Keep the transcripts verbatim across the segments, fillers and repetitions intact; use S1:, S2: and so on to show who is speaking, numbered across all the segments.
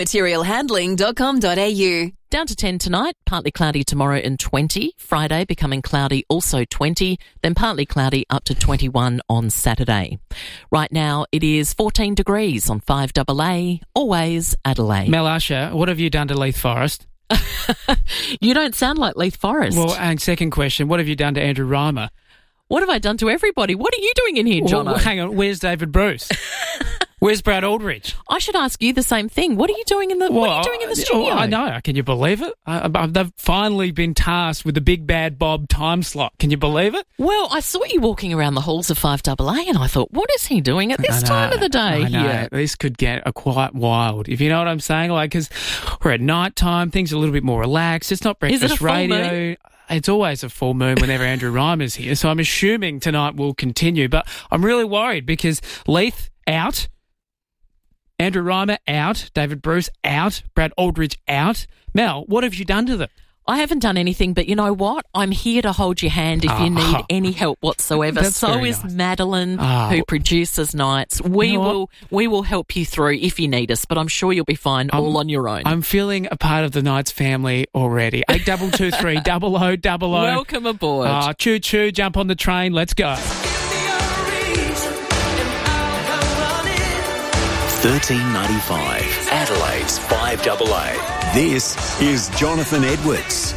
S1: material handling dot com dot a u.
S2: Down to ten tonight, partly cloudy tomorrow and twenty. Friday becoming cloudy, also twenty. Then partly cloudy up to twenty-one on Saturday. Right now it is fourteen degrees on five A A, always Adelaide.
S3: Mel Usher, what have you done to Leith Forest?
S2: You don't sound like Leith Forest.
S3: Well, and second question, what have you done to Andrew Reimer?
S2: What have I done to everybody? What are you doing in here, Jono?
S3: Well, hang on, where's David Bruce? Where's Brad Aldridge?
S2: I should ask you the same thing. What are you doing in the
S3: well,
S2: What are you doing in the studio?
S3: I know. Can you believe it? I, I, they've finally been tasked with the Big Bad Bob time slot. Can you believe it?
S2: Well, I saw you walking around the halls of five A A, and I thought, what is he doing at this
S3: know,
S2: time of the day?
S3: I know.
S2: Here?
S3: This could get a quite wild, if you know what I'm saying. Like, because we're at night time, things are a little bit more relaxed. It's not breakfast
S2: is it a full
S3: radio.
S2: Moon?
S3: It's always a full moon whenever Andrew Reimer's here, so I'm assuming tonight will continue. But I'm really worried because Leith out, Andrew Reimer out, David Bruce out, Brad Aldridge out. Mel, what have you done to them?
S2: I haven't done anything, but you know what? I'm here to hold your hand if
S3: oh,
S2: you need any help whatsoever.
S3: That's
S2: so is
S3: nice.
S2: Madeline,
S3: oh.
S2: who produces Nights. We
S3: you know
S2: will we will help you through if you need us, but I'm sure you'll be fine
S3: I'm,
S2: all on your own.
S3: I'm feeling a part of the Knights family already. eight double two three double o double o.
S2: Welcome aboard.
S3: Uh, choo choo, jump on the train, let's go.
S4: thirteen ninety-five, Adelaide's five A A. This is Jonathan Edwards.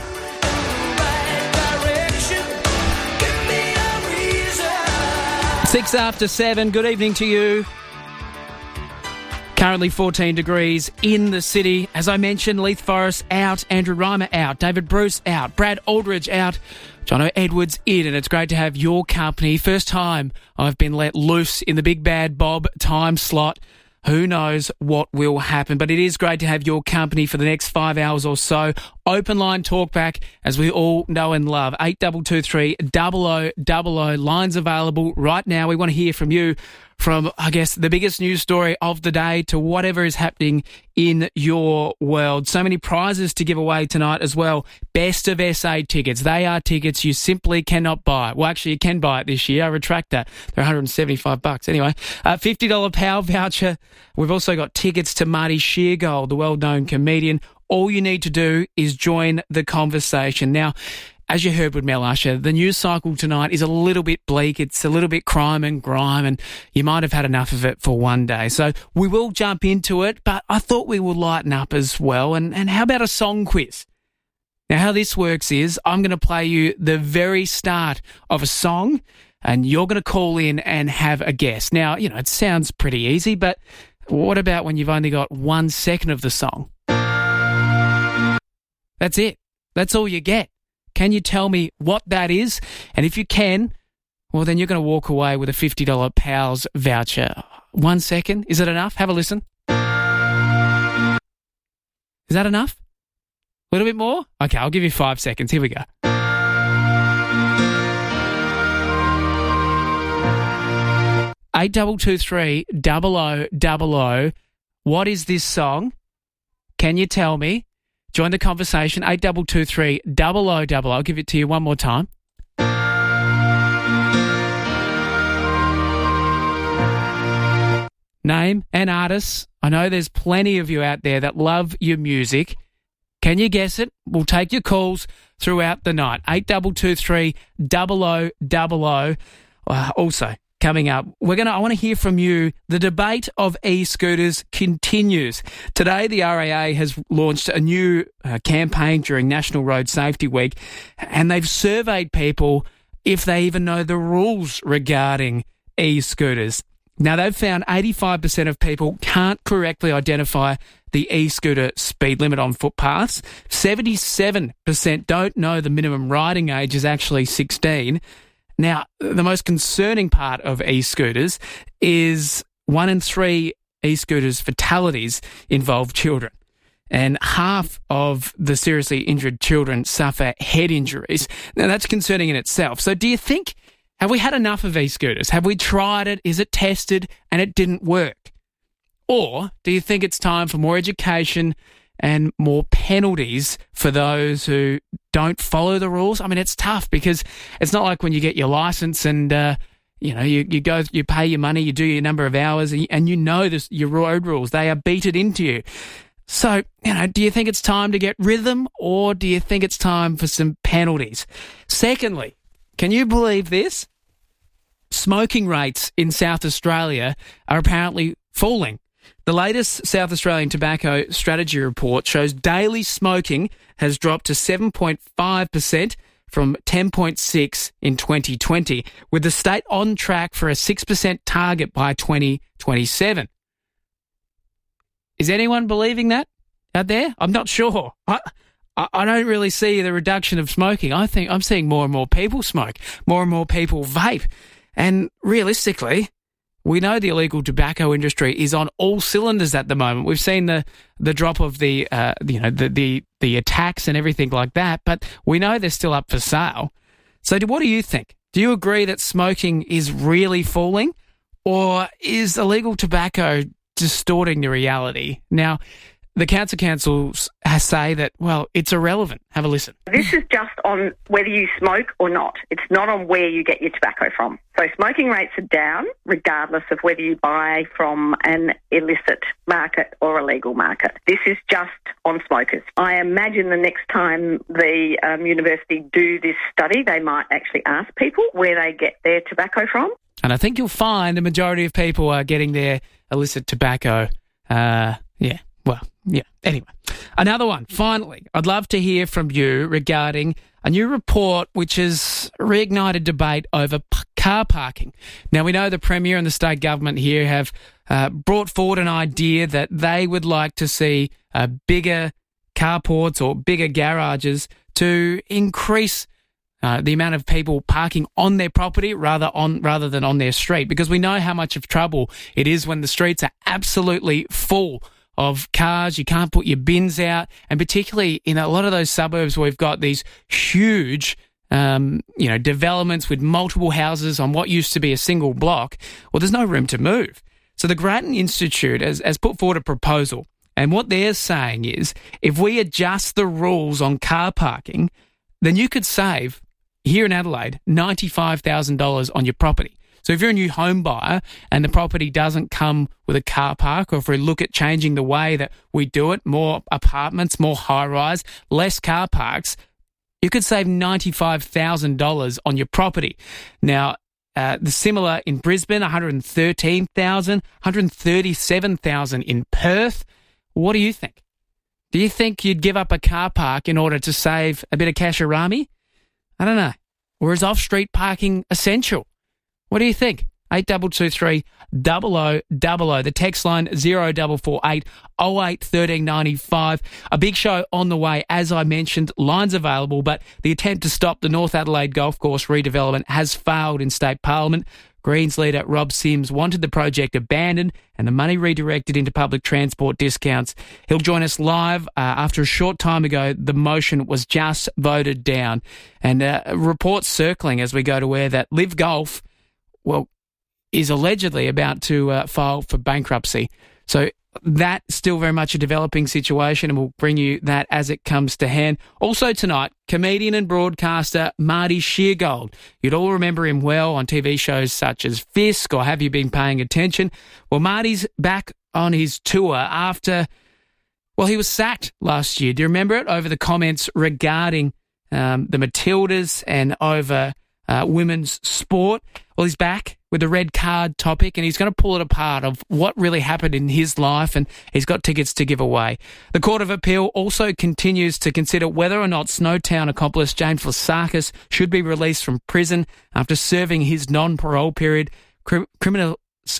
S3: Six after seven, good evening to you. Currently fourteen degrees in the city. As I mentioned, Leith Forest out, Andrew Reimer out, David Bruce out, Brad Aldridge out, Jono Edwards in, and it's great to have your company. First time I've been let loose in the Big Bad Bob time slot. Who knows what will happen, but it is great to have your company for the next five hours or so. Open line talkback, as we all know and love. eight double two three double o double o. Lines available right now. We want to hear from you, from, I guess, the biggest news story of the day to whatever is happening in your world. So many prizes to give away tonight as well. Best of S A tickets. They are tickets you simply cannot buy. Well, actually, you can buy it this year. I retract that. They're one hundred seventy-five bucks. Anyway, uh, fifty dollars Power voucher. We've also got tickets to Marty Sheargold, the well-known comedian. All you need to do is join the conversation. Now, as you heard with Mel Usher, the news cycle tonight is a little bit bleak. It's a little bit crime and grime, and you might have had enough of it for one day. So we will jump into it, but I thought we would lighten up as well. And, and how about a song quiz? Now, how this works is I'm going to play you the very start of a song, and you're going to call in and have a guess. Now, you know, it sounds pretty easy, but what about when you've only got one second of the song? That's it. That's all you get. Can you tell me what that is? And if you can, well, then you're going to walk away with a fifty dollars Pals voucher. One second. Is it enough? Have a listen. Is that enough? A little bit more? Okay, I'll give you five seconds. Here we go. eight double two three double o double o. What is this song? Can you tell me? Join the conversation, eight double two three double o double o. I'll give it to you one more time. Name and artist. I know there's plenty of you out there that love your music. Can you guess it? We'll take your calls throughout the night. eight double two three double o double o. Uh, also, coming up, we're gonna. I want to hear from you. The debate of e-scooters continues. Today, the R A A has launched a new uh, campaign during National Road Safety Week, and they've surveyed people if they even know the rules regarding e-scooters. Now, they've found eighty-five percent of people can't correctly identify the e-scooter speed limit on footpaths. seventy-seven percent don't know the minimum riding age is actually sixteen. Now, the most concerning part of e-scooters is one in three e-scooters fatalities involve children. And half of the seriously injured children suffer head injuries. Now, that's concerning in itself. So do you think, have we had enough of e-scooters? Have we tried it? Is it tested and it didn't work? Or do you think it's time for more education and more penalties for those who don't follow the rules? I mean, it's tough because it's not like when you get your license and, uh, you know, you, you go, you pay your money, you do your number of hours and you, and you know this, your road rules. They are beaten into you. So, you know, do you think it's time to get rid of them, or do you think it's time for some penalties? Secondly, can you believe this? Smoking rates in South Australia are apparently falling. The latest South Australian Tobacco Strategy Report shows daily smoking has dropped to seven point five percent from ten point six percent in twenty twenty, with the state on track for a six percent target by twenty twenty-seven. Is anyone believing that out there? I'm not sure. I, I, I don't really see the reduction of smoking. I think I'm seeing more and more people smoke, more and more people vape. And realistically, we know the illegal tobacco industry is on all cylinders at the moment. We've seen the the drop of the uh, you know the, the the attacks and everything like that, but we know they're still up for sale. So, what do you think? Do you agree that smoking is really falling, or is illegal tobacco distorting the reality? Now, the Cancer Councils say that, well, it's irrelevant. Have a listen.
S5: This is just on whether you smoke or not. It's not on where you get your tobacco from. So smoking rates are down regardless of whether you buy from an illicit market or a legal market. This is just on smokers. I imagine the next time the um, university do this study, they might actually ask people where they get their tobacco from.
S3: And I think you'll find the majority of people are getting their illicit tobacco. Uh, yeah, well, yeah. Anyway, another one. Finally, I'd love to hear from you regarding a new report which has reignited debate over p- car parking. Now, we know the Premier and the state government here have uh, brought forward an idea that they would like to see uh, bigger carports or bigger garages to increase Uh, the amount of people parking on their property rather on rather than on their street, because we know how much of trouble it is when the streets are absolutely full of cars. You can't put your bins out, and particularly in a lot of those suburbs where we've got these huge um, you know, developments with multiple houses on what used to be a single block. Well, there's no room to move. So the Grattan Institute has, has put forward a proposal, and what they're saying is if we adjust the rules on car parking, then you could save here in Adelaide ninety-five thousand dollars on your property. So if you're a new home buyer and the property doesn't come with a car park, or if we look at changing the way that we do it, more apartments, more high-rise, less car parks, you could save ninety-five thousand dollars on your property. Now, uh, the similar in Brisbane, one hundred thirteen thousand dollars, one hundred thirty-seven thousand dollars in Perth. What do you think? Do you think you'd give up a car park in order to save a bit of casharami? I don't know. Or is off-street parking essential? What do you think? eight two two three, zero zero zero zero. The text line zero four four eight, oh eight, one three nine five. A big show on the way. As I mentioned, lines available, but the attempt to stop the North Adelaide Golf Course redevelopment has failed in State Parliament. Greens leader Rob Sims wanted the project abandoned and the money redirected into public transport discounts. He'll join us live. Uh, after a short time ago, the motion was just voted down. And uh, reports circling as we go to where that Live Golf, well, is allegedly about to uh, file for bankruptcy. So that's still very much a developing situation, and we'll bring you that as it comes to hand. Also tonight, comedian and broadcaster Marty Sheargold. You'd all remember him well on T V shows such as Fisk, or have you been paying attention? Well, Marty's back on his tour after, well, he was sacked last year. Do you remember it? Over the comments regarding um, the Matildas and over uh, women's sport. Well, he's back with the red card topic, and he's going to pull it apart of what really happened in his life, and he's got tickets to give away. The Court of Appeal also continues to consider whether or not Snowtown accomplice James Lasakis should be released from prison after serving his non-parole period. Crim- criminal,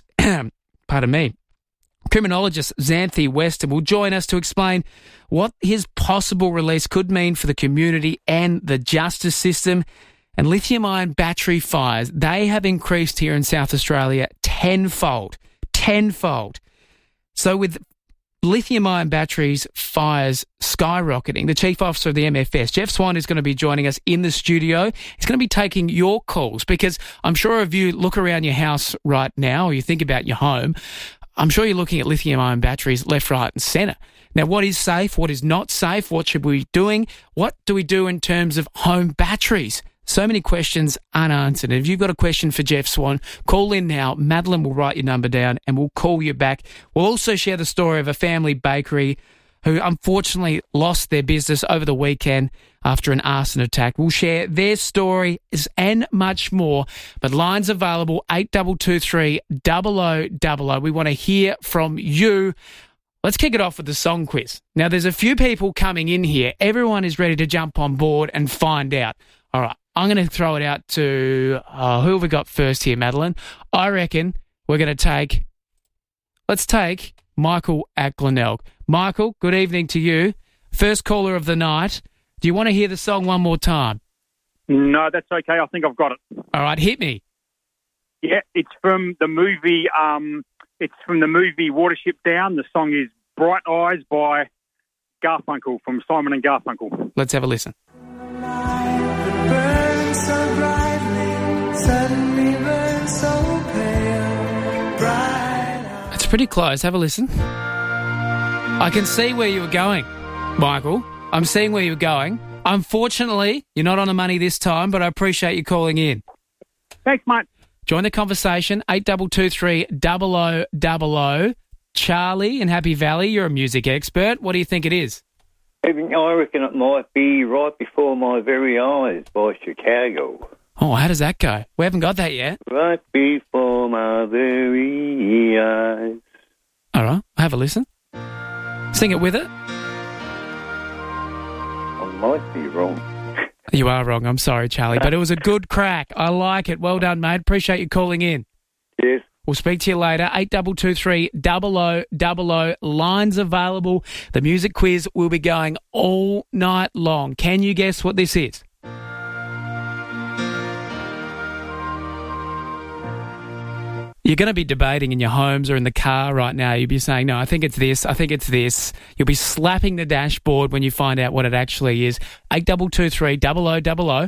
S3: pardon me. Criminologist Xanthi Weston will join us to explain what his possible release could mean for the community and the justice system. And lithium-ion battery fires, they have increased here in South Australia tenfold. Tenfold. So with lithium-ion batteries fires skyrocketing, the Chief Officer of the M F S, Jeff Swan, is going to be joining us in the studio. He's going to be taking your calls, because I'm sure if you look around your house right now, or you think about your home, I'm sure you're looking at lithium-ion batteries left, right and centre. Now, what is safe? What is not safe? What should we be doing? What do we do in terms of home batteries? So many questions unanswered. And if you've got a question for Jeff Swan, call in now. Madeline will write your number down and we'll call you back. We'll also share the story of a family bakery who unfortunately lost their business over the weekend after an arson attack. We'll share their story and much more. But lines available, eight two two three, zero zero zero zero. We want to hear from you. Let's kick it off with the song quiz. Now, there's a few people coming in here. Everyone is ready to jump on board and find out. All right, I'm going to throw it out to, uh, who have we got first here, Madeline? I reckon we're going to take, let's take Michael at Glenelg. Michael, good evening to you. First caller of the night. Do you want to hear the song one more time?
S6: No, that's okay. I think I've got it.
S3: All right, hit me.
S6: Yeah, it's from the movie, um, it's from the movie Watership Down. The song is Bright Eyes by Garfunkel, from Simon and Garfunkel.
S3: Let's have a listen.
S7: Burn so brightly, suddenly burn so pale, bright.
S3: It's pretty close. Have a listen. I can see where you were going, Michael. I'm seeing where you're going. Unfortunately, you're not on the money this time, but I appreciate you calling in.
S6: Thanks, mate.
S3: Join the conversation, eight two two three, zero zero zero zero. Charlie in Happy Valley, you're a music expert. What do you think it is?
S8: I reckon it might be Right Before My Very Eyes by Chicago.
S3: Oh, how does that go? We haven't got that yet.
S8: Right before my very eyes.
S3: All right, have a listen. Sing it with it.
S8: I might be wrong.
S3: You are wrong. I'm sorry, Charlie, but it was a good crack. I like it. Well done, mate. Appreciate you calling in.
S8: Yes.
S3: We'll speak to you later. eight two two three, zero zero zero zero. Lines available. The music quiz will be going all night long. Can you guess what this is? You're going to be debating in your homes or in the car right now. You'll be saying, no, I think it's this, I think it's this. You'll be slapping the dashboard when you find out what it actually is. eight two two three, zero zero zero zero.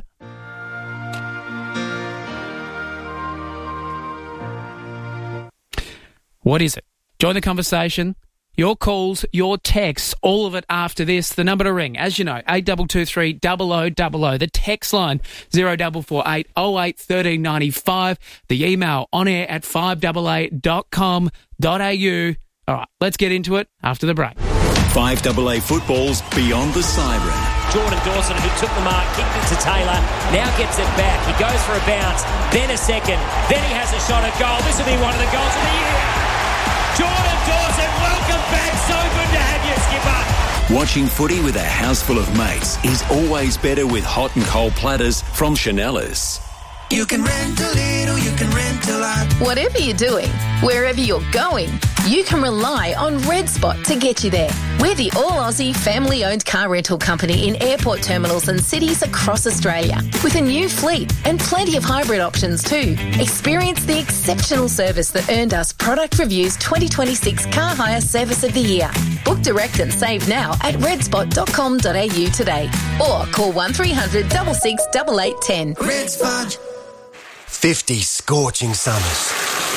S3: What is it? Join the conversation. Your calls, your texts, all of it after this. The number to ring, as you know, eight two two three, zero zero zero zero. The text line, zero four four eight, oh eight, one three nine five. The email, on air at five eight eight dot com dot a u. All right, let's get into it after the break.
S4: five A A football's Beyond the Siren.
S9: Jordan Dawson, who took the mark, kicked it to Taylor, now gets it back. He goes for a bounce, then a second, then he has a shot at goal. This will be one of the goals of the year. Jordan Dawson, welcome back. So good to have you, skipper.
S4: Watching footy with a house full of mates is always better with hot and cold platters from Chanellas.
S7: You can rent a little, you can rent a lot.
S10: Whatever you're doing, wherever you're going, you can rely on Red Spot to get you there. We're the all-Aussie family-owned car rental company in airport terminals and cities across Australia, with a new fleet and plenty of hybrid options too. Experience the exceptional service that earned us Product Review's twenty twenty-six Car Hire Service of the Year. Book direct and save now at red spot dot com dot a u today, or call one three hundred, six six, eight eight one zero.
S7: Red Spot.
S11: fifty scorching summers,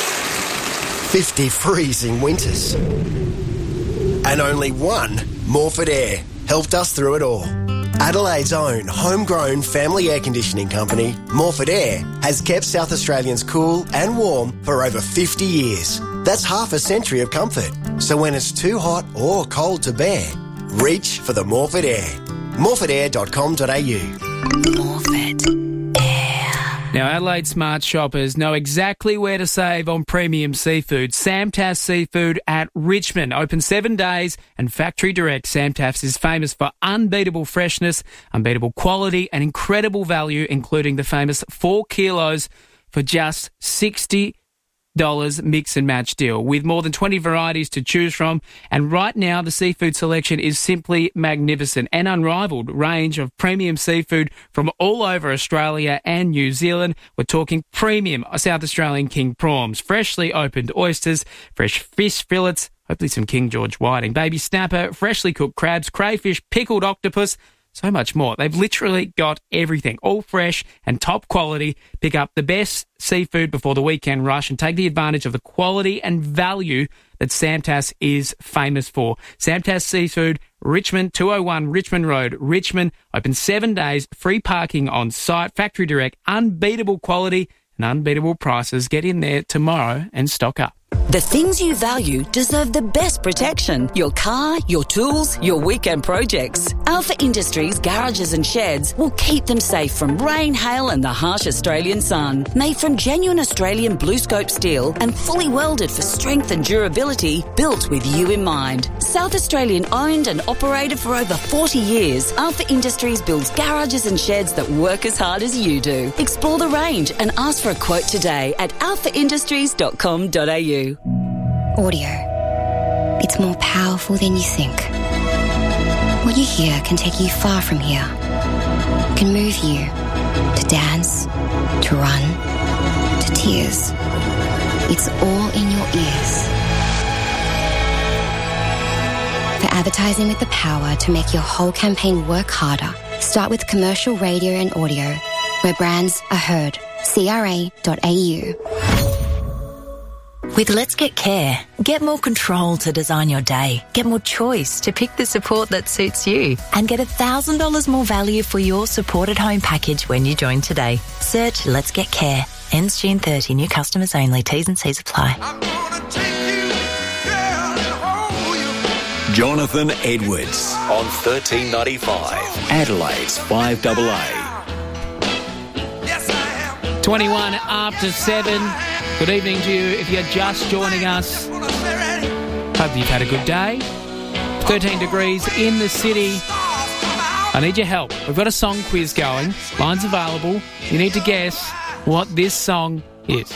S11: fifty freezing winters, and only one Morford Air helped us through it all. Adelaide's own homegrown family air conditioning company, Morford Air, has kept South Australians cool and warm for over fifty years. That's half a century of comfort. So when it's too hot or cold to bear, reach for the Morford Air. morford air dot com dot a u.
S10: Morford.
S3: Now, Adelaide Smart shoppers know exactly where to save on premium seafood. Samtas Seafood at Richmond. Open seven days and factory direct. Samtas is famous for unbeatable freshness, unbeatable quality and incredible value, including the famous four kilos for just sixty dollars mix and match deal with more than twenty varieties to choose from. And right now, the seafood selection is simply magnificent. An unrivaled range of premium seafood from all over Australia and New Zealand. We're talking premium South Australian king prawns, freshly opened oysters, fresh fish fillets, hopefully some King George whiting, baby snapper, freshly cooked crabs, crayfish, pickled octopus, so much more. They've literally got everything, all fresh and top quality. Pick up the best seafood before the weekend rush and take the advantage of the quality and value that Samtas is famous for. Samtas Seafood, Richmond, two oh one Richmond Road, Richmond. Open seven days, free parking on site, factory direct, unbeatable quality and unbeatable prices. Get in there tomorrow and stock up.
S12: The things you value deserve the best protection. Your car, your tools, your weekend projects. Alpha Industries garages and sheds will keep them safe from rain, hail and the harsh Australian sun. Made from genuine Australian blue scope steel and fully welded for strength and durability, built with you in mind. South Australian owned and operated for over forty years, Alpha Industries builds garages and sheds that work as hard as you do. Explore the range and ask for a quote today at alpha industries dot com dot a u.
S13: Audio. It's more powerful than you think. What you hear can take you far from here. Can move you to dance, to run, to tears. It's all in your ears. For advertising with the power to make your whole campaign work harder, start with commercial radio and audio, where brands are heard. C R A dot A U.
S14: With Let's Get Care, get more control to design your day, get more choice to pick the support that suits you, and get one thousand dollars more value for your supported home package when you join today. Search Let's Get Care. Ends June thirtieth. New customers only. T's and C's apply.
S4: Jonathan Edwards on thirteen ninety-five, Adelaide's five A A.
S3: twenty-one after seven. Good evening to you if you're just joining us. Hope you've had a good day. thirteen degrees in the city. I need your help. We've got a song quiz going. Lines available. You need to guess what this song is.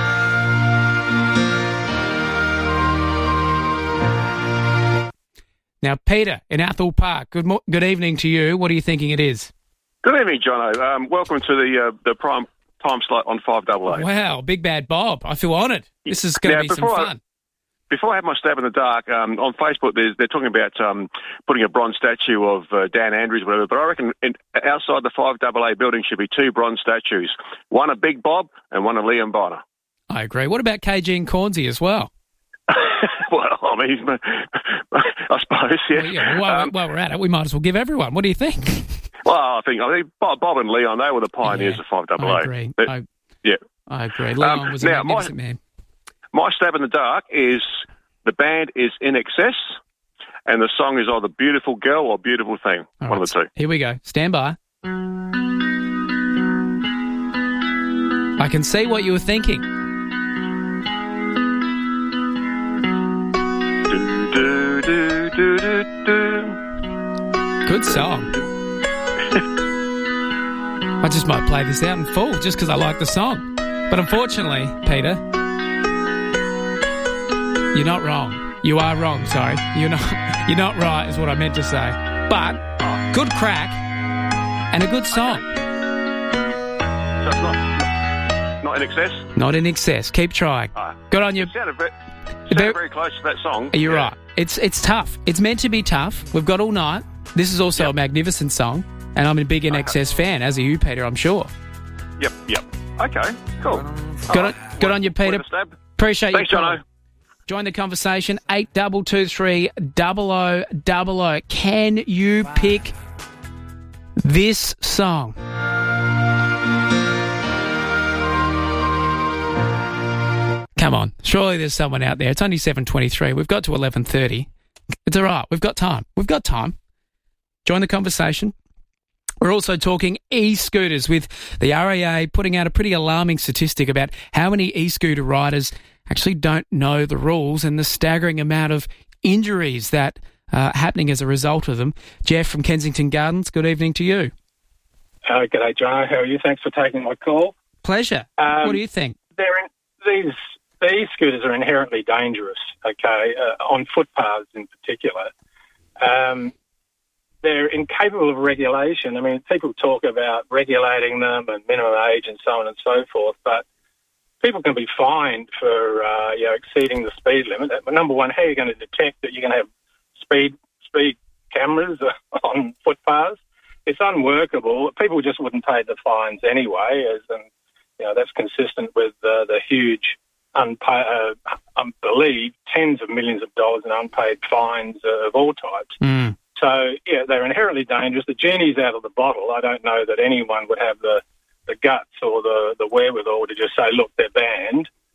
S3: Now, Peter in Athol Park, good mo- good evening to you. What are you thinking it is?
S15: Good evening, Jono. Um, welcome to the uh, the prime time slot on five A A.
S3: Wow, Big Bad Bob. I feel honoured. This is going to be some fun.
S15: I, before I have my stab in the dark, um, on Facebook they're talking about um, putting a bronze statue of uh, Dan Andrews, whatever, but I reckon in, outside the five A A building should be two bronze statues, one of Big Bob and one of Liam Bonner.
S3: I agree. What about K G and Cornsey as well?
S15: Well, I mean, I suppose, yeah.
S3: Well, yeah while, um, while we're at it, we might as well give everyone. What do you think?
S15: Well, I think I think Bob, Bob and Leon, they were the pioneers yeah, of five A A.
S3: I agree.
S15: But,
S3: I,
S15: yeah.
S3: I agree. Leon um, was a now, magnificent
S15: my,
S3: man.
S15: My stab in the dark is the band is In Excess, and the song is either Beautiful Girl or Beautiful Thing.
S3: All
S15: one
S3: right,
S15: of the two.
S3: Here we go. Stand by. I can see what you were thinking.
S15: Do, do, do, do, do.
S3: Good song. I just might play this out in full just because I like the song. But unfortunately, Peter, you're not wrong. You are wrong, sorry. You're not You're not right is what I meant to say. But good crack and a good song.
S15: So it's not, not In Excess?
S3: Not In Excess. Keep trying.
S15: Uh,
S3: Good on you.
S15: It sounded very, sounded very, very close to that song.
S3: You're
S15: yeah.
S3: right. It's it's tough. It's meant to be tough. We've got all night. This is also yep. a magnificent song, and I'm a big In Excess okay. fan, as are you, Peter, I'm sure.
S15: Yep, yep. Okay, cool.
S3: Good, on, good on you, Peter. Appreciate
S15: Thanks,
S3: your
S15: Jono.
S3: Join the conversation, eight two two three, double oh double oh. Can you pick this song? Come on, surely there's someone out there. It's only seven twenty-three. We've got to eleven thirty. It's all right. We've got time. We've got time. Join the conversation. We're also talking e-scooters with the R A A putting out a pretty alarming statistic about how many e-scooter riders actually don't know the rules and the staggering amount of injuries that are happening as a result of them. Jeff from Kensington Gardens, good evening to you.
S16: Uh, g'day, John. How are you? Thanks for taking my call.
S3: Pleasure.
S16: Um,
S3: what do you think?
S16: They're in, these the e-scooters are inherently dangerous, okay, uh, on footpaths in particular. Um, they're incapable of regulation. I mean, people talk about regulating them and minimum age and so on and so forth, but people can be fined for uh, you know, exceeding the speed limit. Number one, how are you going to detect that you're going to have speed speed cameras on footpaths? It's unworkable. People just wouldn't pay the fines anyway, as in, you know, that's consistent with uh, the huge, unpaid, uh, I believe, tens of millions of dollars in unpaid fines uh, of all types.
S3: Mm.
S16: So, yeah, they're inherently dangerous. The genie's out of the bottle. I don't know that anyone would have the, the guts or the, the wherewithal to just say, look, they're banned.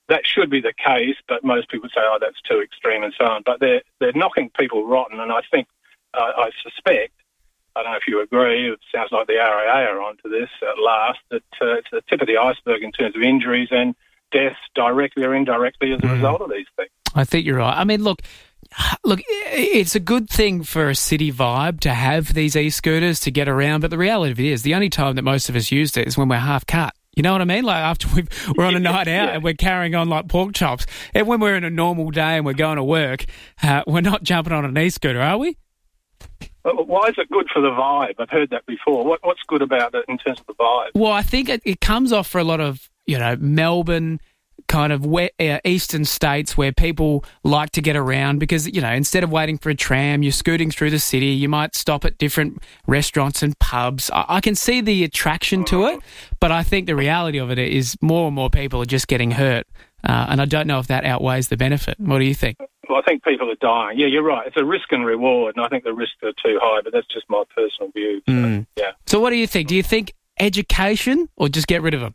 S16: that should be the case, but most people say, oh, that's too extreme and so on. But they're, they're knocking people rotten, and I think, uh, I suspect, I don't know if you agree, it sounds like the R A A are onto this at last, that uh, it's the tip of the iceberg in terms of injuries and deaths directly or indirectly as a result of these things.
S3: I think you're right. I mean, look, look, it's a good thing for a city vibe to have these e-scooters to get around, but the reality of it is the only time that most of us use it is when we're half cut. You know what I mean? Like after we've, we're on a night out yeah. and we're carrying on like pork chops. And when we're in a normal day and we're going to work, uh, we're not jumping on an e-scooter, are we?
S16: Well, why is it good for the vibe? I've heard that before. What, what's good about it in terms of the vibe?
S3: Well, I think it, it comes off for a lot of, you know, Melbourne kind of wet, uh, eastern states where people like to get around because, you know, instead of waiting for a tram, you're scooting through the city. You might stop at different restaurants and pubs. I, I can see the attraction to it, but I think the reality of it is more and more people are just getting hurt. Uh, and I don't know if that outweighs the benefit. What do you think?
S16: Well, I think people are dying. Yeah, you're right. It's a risk and reward, and I think the risks are too high, but that's just my personal view. So,
S3: mm.
S16: yeah.
S3: So what do you think? Do you think education or just get rid of them?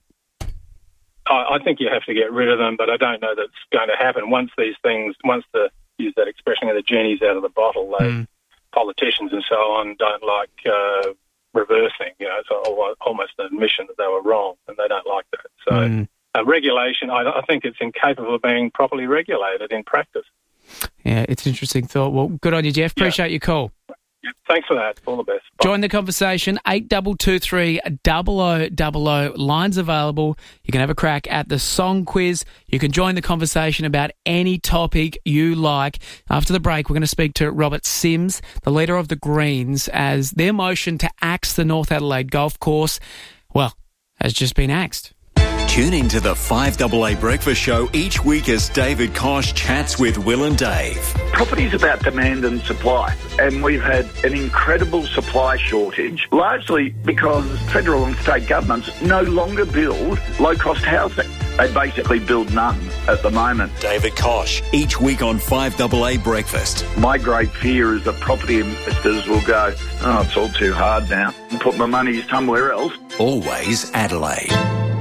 S16: I, I think you have to get rid of them, but I don't know that's going to happen. Once these things, once the, use that expression, the genie's out of the bottle, they, mm. politicians and so on don't like uh, reversing. You know, it's almost an admission that they were wrong, and they don't like that. So
S3: mm.
S16: uh, regulation, I, I think it's incapable of being properly regulated in practice.
S3: Yeah, it's an interesting thought. Well, good on you, Jeff. Appreciate yeah. your call.
S16: Thanks for that. All the best. Bye.
S3: Join the conversation, eight two two three, zero zero zero zero. Lines available. You can have a crack at the song quiz. You can join the conversation about any topic you like. After the break, we're going to speak to Robert Sims, the leader of the Greens, as their motion to axe the North Adelaide Golf Course, well, has just been axed.
S4: Tune into the five A A Breakfast Show each week as David Kosh chats with Will and Dave.
S17: Property's about demand and supply, and we've had an incredible supply shortage, largely because federal and state governments no longer build low-cost housing. They basically build none at the moment.
S4: David Kosh, each week on five A A Breakfast.
S17: My great fear is that property investors will go, oh, it's all too hard now, and put my money somewhere else.
S4: Always Adelaide.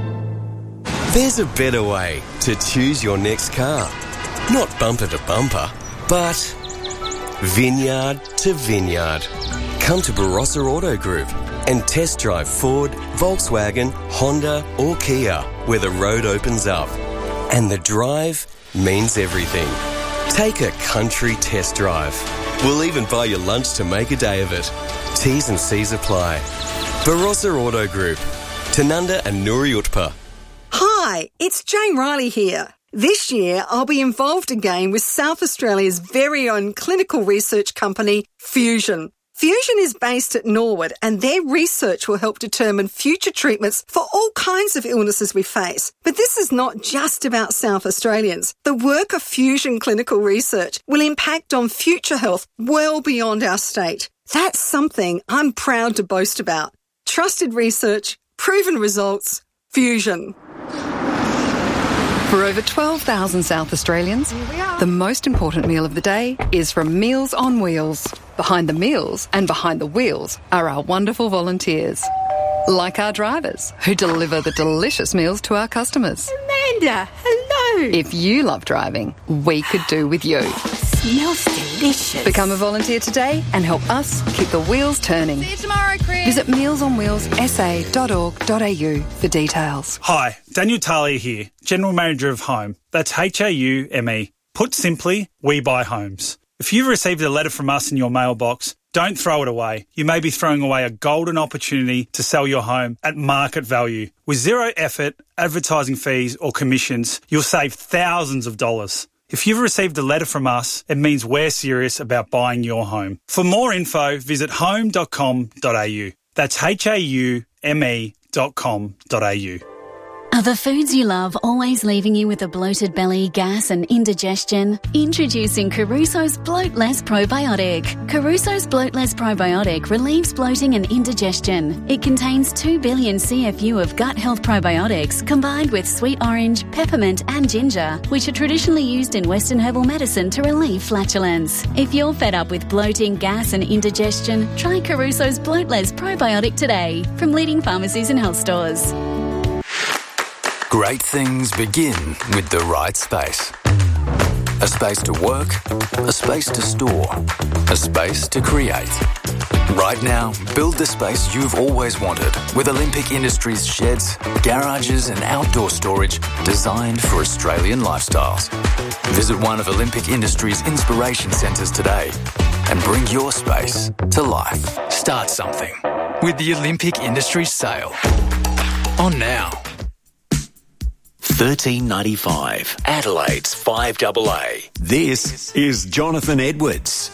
S11: There's a better way to choose your next car. Not bumper to bumper, but vineyard to vineyard. Come to Barossa Auto Group and test drive Ford, Volkswagen, Honda or Kia, where the road opens up. And the drive means everything. Take a country test drive. We'll even buy you lunch to make a day of it. T's and C's apply. Barossa Auto Group. Tanunda and Nuri Utpa.
S18: Hi, it's Jane Riley here. This year, I'll be involved again with South Australia's very own clinical research company, Fusion. Fusion is based at Norwood, and their research will help determine future treatments for all kinds of illnesses we face. But this is not just about South Australians. The work of Fusion Clinical Research will impact on future health well beyond our state. That's something I'm proud to boast about. Trusted research, proven results, Fusion.
S19: For over twelve thousand South Australians, the most important meal of the day is from Meals on Wheels. Behind the meals and behind the wheels are our wonderful volunteers. Like our drivers, who deliver the delicious meals to our customers.
S20: Amanda, hello.
S19: If you love driving, we could do with you.
S20: Smells delicious.
S19: Become a volunteer today and help us keep the wheels turning.
S20: See you tomorrow, Chris.
S19: Visit meals on wheels s a dot org dot a u for details.
S21: Hi, Daniel Talia here, General Manager of Home. That's H A U M E. Put simply, we buy homes. If you've received a letter from us in your mailbox, don't throw it away. You may be throwing away a golden opportunity to sell your home at market value. With zero effort, advertising fees or commissions, you'll save thousands of dollars. If you've received a letter from us, it means we're serious about buying your home. For more info, visit home dot com dot a u. That's H A U M E dot com dot a u.
S22: Are the foods you love always leaving you with a bloated belly, gas and indigestion? Introducing Caruso's Bloat Less Probiotic. Caruso's Bloat Less Probiotic relieves bloating and indigestion. It contains two billion C F U of gut health probiotics combined with sweet orange, peppermint and ginger, which are traditionally used in Western herbal medicine to relieve flatulence. If you're fed up with bloating, gas and indigestion, try Caruso's Bloat Less Probiotic today from leading pharmacies and health stores.
S1: Great things begin with the right space. A space to work, a space to store, a space to create. Right now, build the space you've always wanted with Olympic Industries sheds, garages and outdoor storage designed for Australian lifestyles. Visit one of Olympic Industries' inspiration centres today and bring your space to life. Start something with the Olympic Industries sale. On now.
S4: thirteen ninety-five, Adelaide's five double A. This is Jonathan Edwards.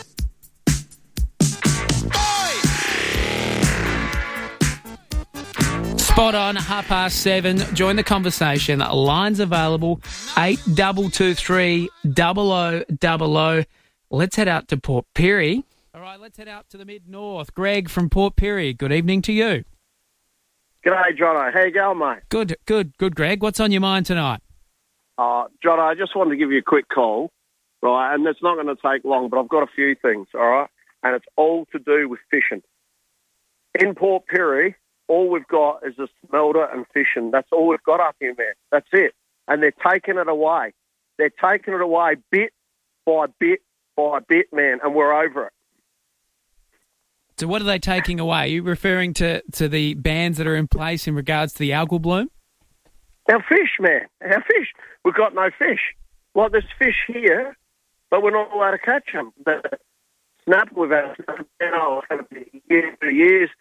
S3: Spot on, half past seven. Join the conversation. Lines available, eight two two three, double oh double oh. Let's head out to Port Pirie. All right, let's head out to the mid-north. Greg from Port Pirie, good evening to you.
S2: G'day, Jono. How you going, mate?
S3: Good, good, good, Greg. What's on your mind tonight?
S2: Uh, Jono, I just wanted to give you a quick call, right, and it's not going to take long, but I've got a few things, all right, and it's all to do with fishing. In Port Pirie, all we've got is a smelter and fishing. That's all we've got up in there. That's it. And they're taking it away. They're taking it away bit by bit by bit, man, and we're over it.
S3: So what are they taking away? Are you referring to, to the bans that are in place in regards to the algal bloom?
S2: Our fish, man. Our fish. We've got no fish. Like, there's fish here, but we're not allowed to catch them. The snapper, we've had snapper, you know, years for years.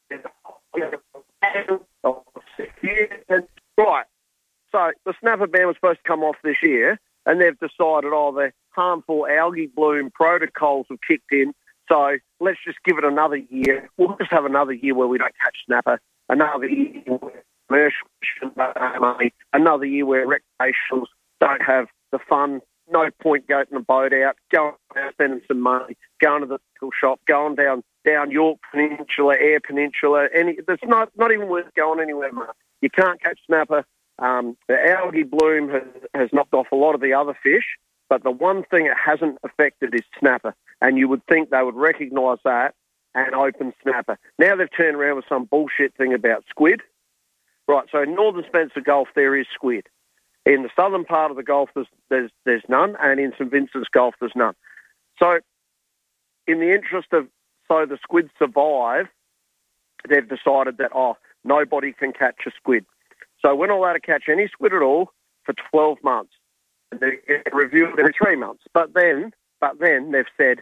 S2: Right. So the snapper ban was supposed to come off this year, and they've decided, oh, the harmful algae bloom protocols have kicked in, so let's just give it another year. We'll just have another year where we don't catch snapper, another year where commercial don't have money, another year where recreationals don't have the fun. No point going a boat out, going out, spending some money, going to the local shop, going down down York Peninsula, Eyre Peninsula. Any, it's not not even worth going anywhere, mate. You can't catch snapper. Um, the algae bloom has, has knocked off a lot of the other fish, but the one thing it hasn't affected is snapper. And you would think they would recognise that and open snapper. Now they've turned around with some bullshit thing about squid. Right, so in Northern Spencer Gulf there is squid. In the southern part of the Gulf, there's, there's there's none, and in St Vincent's Gulf, there's none. So, in the interest of so the squid survive, they've decided that, oh, nobody can catch a squid. So we're not allowed to catch any squid at all for twelve months. They get reviewed every three months. But then, but then they've said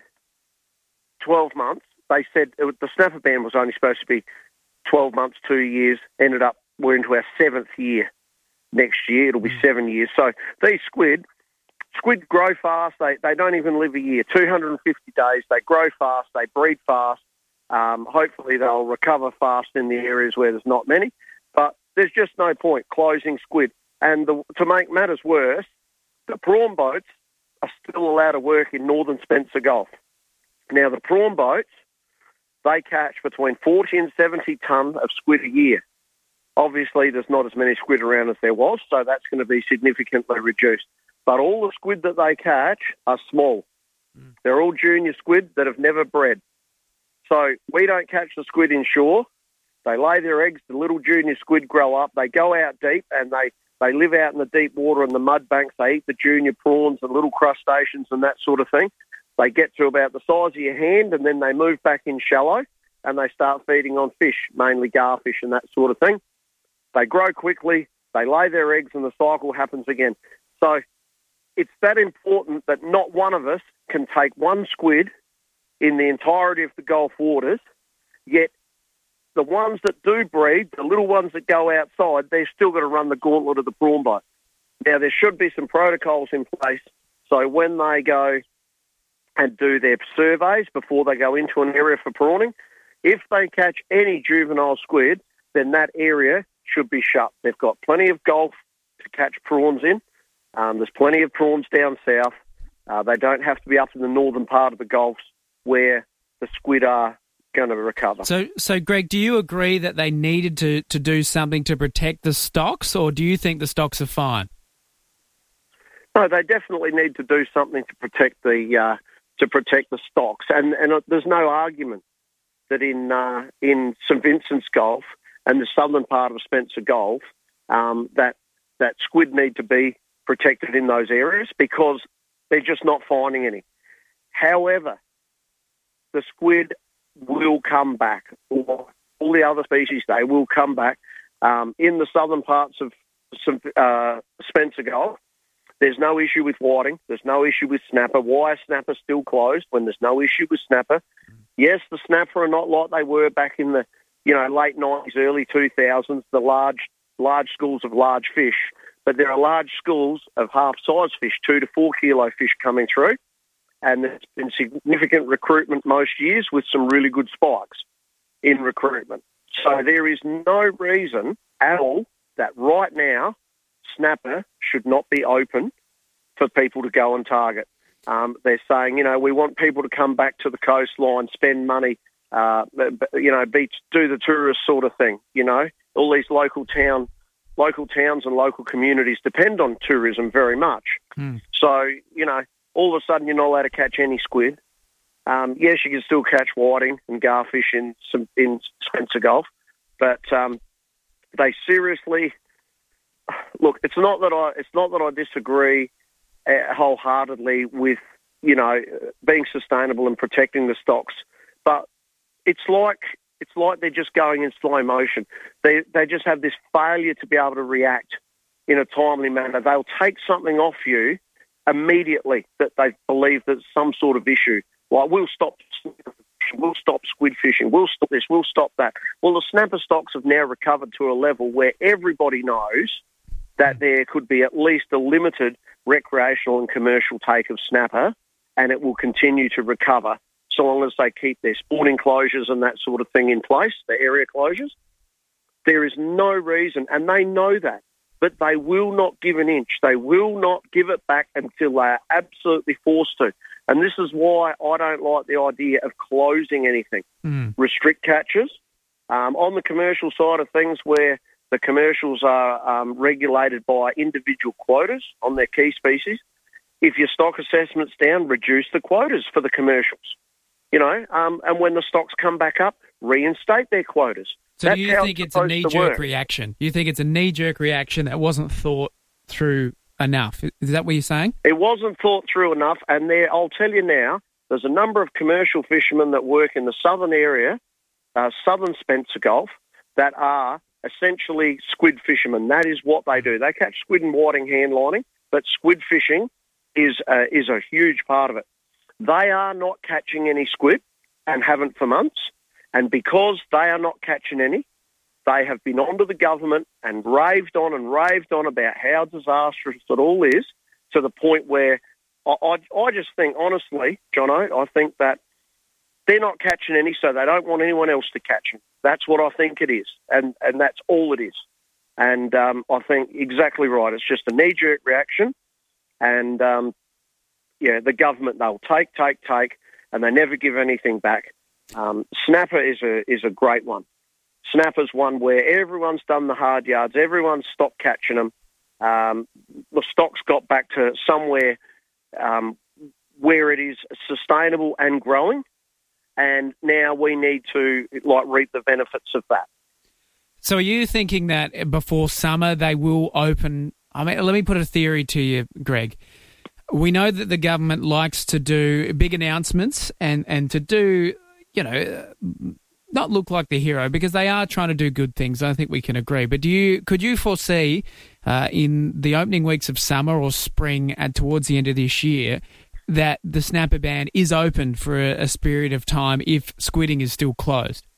S2: twelve months. They said it, the snapper ban was only supposed to be twelve months, two years. Ended up, we're into our seventh year. Next year, it'll be seven years. So these squid, squid grow fast. They they don't even live a year. two hundred fifty days. They grow fast. They breed fast. Um, hopefully they'll recover fast in the areas where there's not many. But there's just no point closing squid. And the, to make matters worse, the prawn boats are still allowed to work in Northern Spencer Gulf. Now, the prawn boats, they catch between forty and seventy tonne of squid a year. Obviously, there's not as many squid around as there was, so that's going to be significantly reduced. But all the squid that they catch are small. Mm. They're all junior squid that have never bred. So we don't catch the squid inshore. They lay their eggs, the little junior squid grow up, they go out deep, and they, they live out in the deep water and the mud banks. They eat the junior prawns and little crustaceans and that sort of thing. They get to about the size of your hand, and then they move back in shallow, and they start feeding on fish, mainly garfish and that sort of thing. They grow quickly, they lay their eggs, and the cycle happens again. So it's that important that not one of us can take one squid in the entirety of the Gulf waters, yet the ones that do breed, the little ones that go outside, they're still going to run the gauntlet of the prawn boat. Now, there should be some protocols in place so when they go and do their surveys before they go into an area for prawning, if they catch any juvenile squid, then that area should be shut. They've got plenty of Gulf to catch prawns in. Um, there's plenty of prawns down south. Uh, they don't have to be up in the northern part of the Gulfs where the squid are going to recover.
S3: So, so Greg, do you agree that they needed to, to do something to protect the stocks, or do you think the stocks are fine?
S2: No, they definitely need to do something to protect the uh, to protect the stocks, and and uh, there's no argument that in uh, in St Vincent's Gulf and the southern part of Spencer Gulf, um, that that squid need to be protected in those areas because they're just not finding any. However, the squid will come back. All the other species, they will come back. Um, in the southern parts of some, uh, Spencer Gulf, there's no issue with whiting. There's no issue with snapper. Why is snapper still closed when there's no issue with snapper? Yes, the snapper are not like they were back in the, you know, late nineties, early two thousands, the large, large schools of large fish. But there are large schools of half-size fish, two to four kilo fish coming through. And there's been significant recruitment most years with some really good spikes in recruitment. So there is no reason at all that right now snapper should not be open for people to go and target. Um, they're saying, you know, we want people to come back to the coastline, spend money, uh, you know, beach, do the tourist sort of thing, you know. All these local town, local towns and local communities depend on tourism very much.
S3: Mm.
S2: So, you know, all of a sudden you're not allowed to catch any squid. Um, yes, you can still catch whiting and garfish in some in Spencer Gulf, but um, they seriously look. It's not that I. It's not that I disagree uh, wholeheartedly with you know being sustainable and protecting the stocks, but it's like it's like they're just going in slow motion. They they just have this failure to be able to react in a timely manner. They'll take something off you immediately that they believe there's some sort of issue. Like, we'll stop we'll stop squid fishing, we'll stop this, we'll stop that. Well, the snapper stocks have now recovered to a level where everybody knows that there could be at least a limited recreational and commercial take of snapper, and it will continue to recover so long as they keep their sporting closures and that sort of thing in place, the area closures. There is no reason, and they know that, but they will not give an inch. They will not give it back until they are absolutely forced to. And this is why I don't like the idea of closing anything.
S3: Mm.
S2: Restrict catches. Um, on the commercial side of things, where the commercials are um, regulated by individual quotas on their key species, if your stock assessment's down, reduce the quotas for the commercials. You know, um, and when the stocks come back up, reinstate their quotas.
S3: So
S2: That's
S3: do you
S2: how
S3: think
S2: it's
S3: it's a
S2: supposed to
S3: knee-jerk
S2: work.
S3: reaction? You think it's a knee-jerk reaction that wasn't thought through enough? Is that what you're saying?
S2: It wasn't thought through enough, and there, I'll tell you now, there's a number of commercial fishermen that work in the southern area, uh, southern Spencer Gulf, that are essentially squid fishermen. That is what they do. They catch squid and whiting hand lining, but squid fishing is uh, is a huge part of it. They are not catching any squid and haven't for months, and because they are not catching any, they have been onto the government and raved on and raved on about how disastrous it all is, to the point where I, I, I just think, honestly, Jono, I think that they're not catching any, so they don't want anyone else to catch them. That's what I think it is, and, and that's all it is. And um, I think exactly right. It's just a knee-jerk reaction, and, um, yeah, the government, they'll take, take, take, and they never give anything back. Um, snapper is a is a great one. Snapper's one where everyone's done the hard yards, everyone's stopped catching them. Um, the stock's got back to somewhere um, where it is sustainable and growing, and now we need to like reap the benefits of that.
S3: So are you thinking that before summer they will open? I mean, let me put a theory to you, Greg. We know that the government likes to do big announcements and, and to do, you know, not look like the hero, because they are trying to do good things. I think we can agree. But do you could you foresee uh, in the opening weeks of summer or spring and towards the end of this year that the snapper ban is open for a, a period of time if squidding is still closed?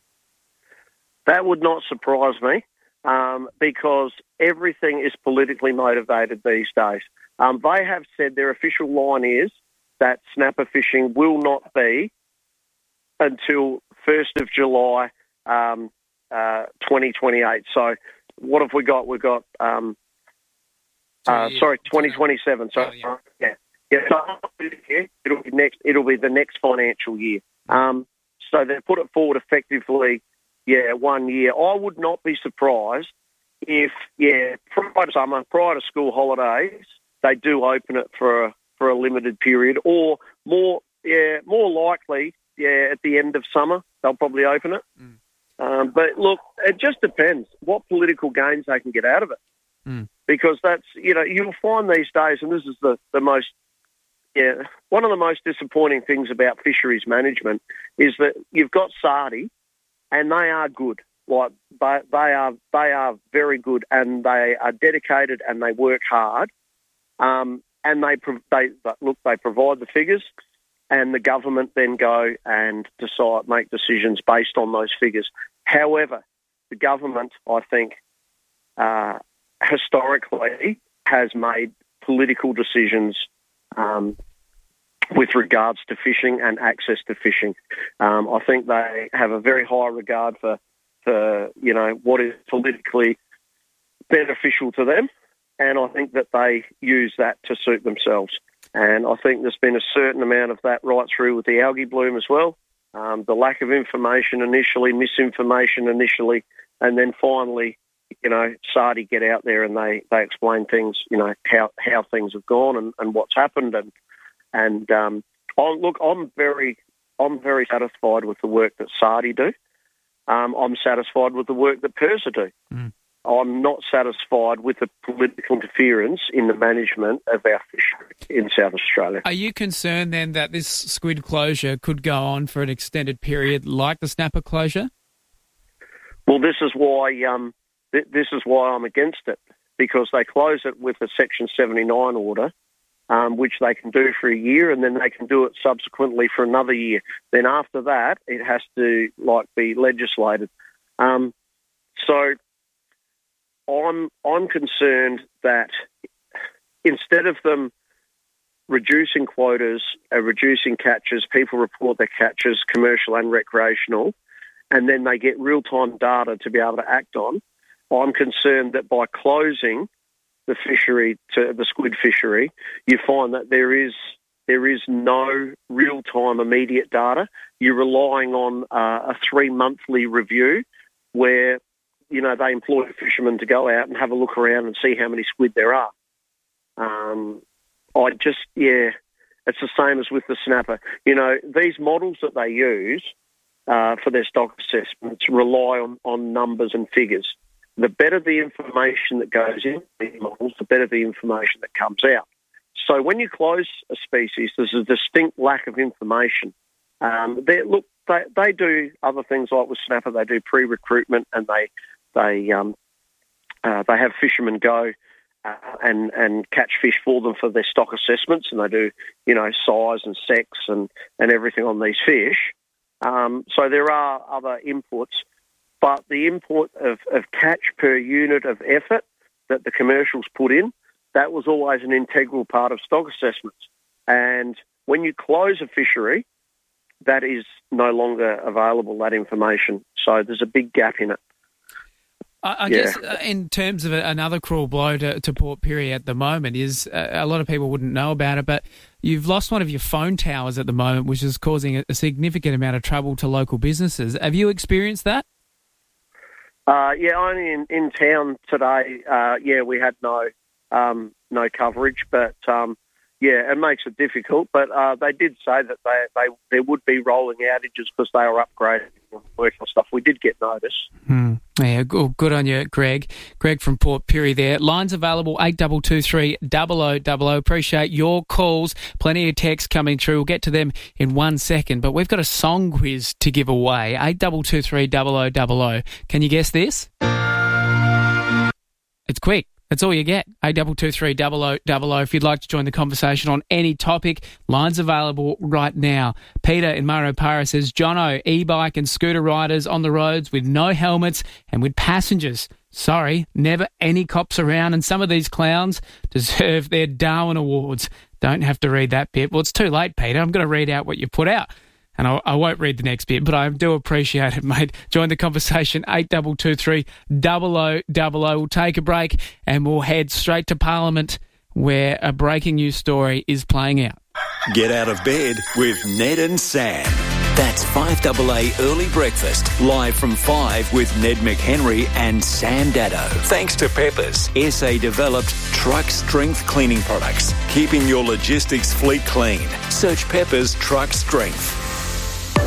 S2: That would not surprise me, um, because everything is politically motivated these days. Um, they have said their official line is that snapper fishing will not be until first of July um, uh, twenty twenty-eight. So what have we got? We've got, um, uh, sorry, twenty twenty-seven. So, yeah. yeah. yeah so it'll be next. It'll be the next financial year. Um, so they put it forward effectively, yeah, one year. I would not be surprised if, yeah, prior to summer, prior to school holidays, they do open it for a, for a limited period, or more, yeah, more likely, yeah, at the end of summer they'll probably open it. Mm. Um, but look, it just depends what political gains they can get out of it.
S3: Mm.
S2: Because that's, you know, you'll find these days, and this is the, the most, yeah, one of the most disappointing things about fisheries management is that you've got SARDI, and they are good. Like they, they are, they are very good, and they are dedicated, and they work hard. Um, and they, they look, they provide the figures, and the government then go and decide, make decisions based on those figures. However, the government, I think, uh, historically has made political decisions um, with regards to fishing and access to fishing. Um, I think they have a very high regard for, for, you know, what is politically beneficial to them, and I think that they use that to suit themselves. And I think there's been a certain amount of that right through with the algae bloom as well. Um, the lack of information initially, misinformation initially, and then finally, you know, SARDI get out there and they, they explain things, you know, how, how things have gone and, and what's happened. And and um, I, look, I'm very I'm very satisfied with the work that SARDI do. Um, I'm satisfied with the work that PIRSA do.
S3: Mm.
S2: I'm not satisfied with the political interference in the management of our fishery in South Australia.
S3: Are you concerned then that this squid closure could go on for an extended period like the snapper closure?
S2: Well, this is why um, th- this is why I'm against it, because they close it with a Section seventy-nine order, um, which they can do for a year, and then they can do it subsequently for another year. Then after that, it has to like be legislated. Um, so. I'm I'm concerned that instead of them reducing quotas, uh, reducing catches, people report their catches, commercial and recreational, and then they get real-time data to be able to act on. I'm concerned that by closing the fishery, to the squid fishery, you find that there is there is no real-time immediate data. You're relying on uh, a three-monthly review where, you know, they employ fishermen to go out and have a look around and see how many squid there are. Um, I just, yeah, it's the same as with the snapper. You know, these models that they use uh, for their stock assessments rely on, on numbers and figures. The better the information that goes in these models, the better the information that comes out. So when you close a species, there's a distinct lack of information. Um, they, look, they, they do other things like with snapper. They do pre-recruitment, and they They um, uh, they have fishermen go uh, and and catch fish for them for their stock assessments, and they do, you know, size and sex and, and everything on these fish. Um, so there are other inputs, but the input of, of catch per unit of effort that the commercials put in, that was always an integral part of stock assessments. And when you close a fishery, that is no longer available, that information. So there's a big gap in it.
S3: I, I
S2: yeah.
S3: guess uh, in terms of a, another cruel blow to, to Port Pirie at the moment is uh, a lot of people wouldn't know about it, but you've lost one of your phone towers at the moment, which is causing a, a significant amount of trouble to local businesses. Have you experienced that?
S2: Uh, yeah, only in, in town today. Uh, yeah, we had no um, no coverage, but um, yeah, it makes it difficult. But uh, they did say that they, they there would be rolling outages because they were upgrading and working on stuff. We did get notice.
S3: Hmm. Yeah, good, good on you, Greg. Greg from Port Pirie there. Lines available, eight two two three, zero zero zero zero. Appreciate your calls. Plenty of texts coming through. We'll get to them in one second, but we've got a song quiz to give away, eight two two three, zero zero zero zero. Can you guess this? It's quick. That's all you get. eight two two three, zero zero zero zero. If you'd like to join the conversation on any topic, lines available right now. Peter in Murray Para says, Jono, e-bike and scooter riders on the roads with no helmets and with passengers. Sorry, never any cops around, and some of these clowns deserve their Darwin Awards. Don't have to read that bit. Well, it's too late, Peter. I'm going to read out what you put out. And I, I won't read the next bit, but I do appreciate it, mate. Join the conversation, eight two two three, zero zero zero zero. We'll take a break and we'll head straight to Parliament where a breaking news story is playing out.
S4: Get out of bed with Ned and Sam. That's five A A Early Breakfast, live from five with Ned McHenry and Sam Dado. Thanks to Peppers, S A-developed truck strength cleaning products, keeping your logistics fleet clean. Search Peppers Truck Strength.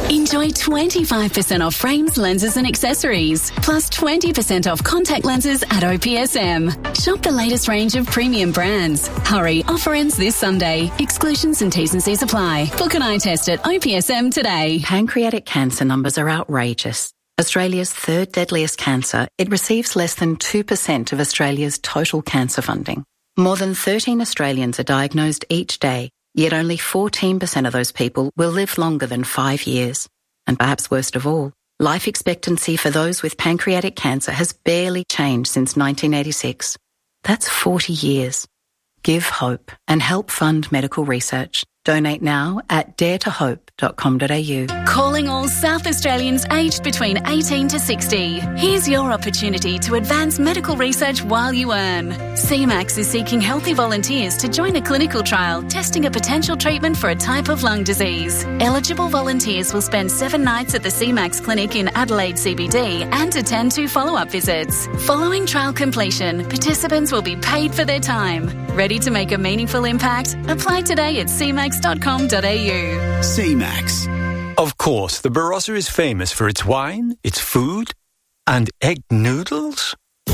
S22: Enjoy twenty-five percent off frames, lenses and accessories, plus twenty percent off contact lenses at O P S M. Shop the latest range of premium brands. Hurry, offer ends this Sunday. Exclusions and T's and C's apply. Book an eye test at O P S M today.
S5: Pancreatic cancer numbers are outrageous. Australia's third deadliest cancer, it receives less than two percent of Australia's total cancer funding. More than thirteen Australians are diagnosed each day, yet only fourteen percent of those people will live longer than five years. And perhaps worst of all, life expectancy for those with pancreatic cancer has barely changed since nineteen eighty-six. That's forty years. Give hope and help fund medical research. Donate now at dare to hope dot com dot a u.
S22: Calling all South Australians aged between eighteen to sixty. Here's your opportunity to advance medical research while you earn. C MAX is seeking healthy volunteers to join a clinical trial testing a potential treatment for a type of lung disease. Eligible volunteers will spend seven nights at the C MAX clinic in Adelaide C B D and attend two follow-up visits. Following trial completion, participants will be paid for their time. Ready to make a meaningful impact? Apply today at c max dot com dot a u.
S4: C MAX.
S6: Of course, the Barossa is famous for its wine, its food, and egg noodles.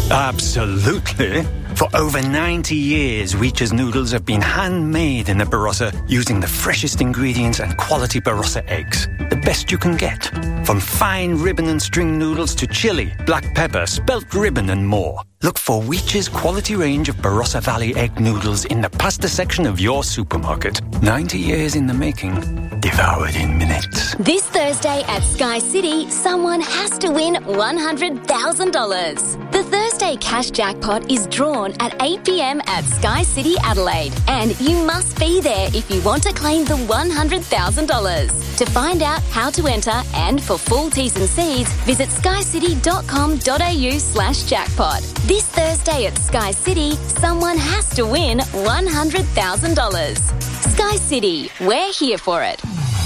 S6: Absolutely. For over ninety years, Weech's noodles have been handmade in the Barossa using the freshest ingredients and quality Barossa eggs. The best you can get. From fine ribbon and string noodles to chili, black pepper, spelt ribbon and more. Look for Weech's quality range of Barossa Valley egg noodles in the pasta section of your supermarket. ninety years in the making, devoured in minutes.
S23: This Thursday at Sky City, someone has to win one hundred thousand dollars. The Thursday cash jackpot is drawn at eight p m at Sky City Adelaide, and you must be there if you want to claim the one hundred thousand dollars. To find out how to enter and for full T's and C's, visit sky city dot com dot a u slash jackpot. This Thursday at Sky City, someone has to win one hundred thousand dollars. Sky City, we're here for it.